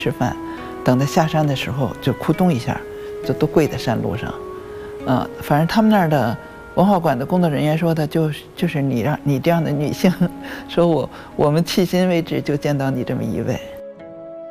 吃饭，等他下山的时候就咕咚一下，就都跪在山路上。反正他们那儿的文化馆的工作人员说的就是你这样的女性，说我们迄今为止就见到你这么一位。